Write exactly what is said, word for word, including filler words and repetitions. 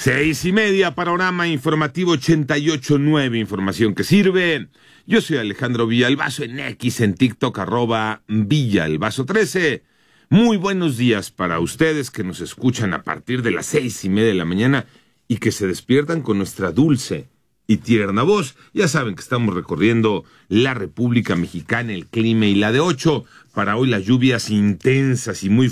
Seis y media, panorama informativo ochenta y ocho punto nueve, información que sirve. Yo soy Alejandro Villalbazo en X, en TikTok, arroba Villalbazo trece. Muy buenos días para ustedes que nos escuchan a partir de las seis y media de la mañana y que se despiertan con nuestra dulce y tierna voz. Ya saben que estamos recorriendo la República Mexicana, el clima y la de ocho. Para hoy las lluvias intensas y muy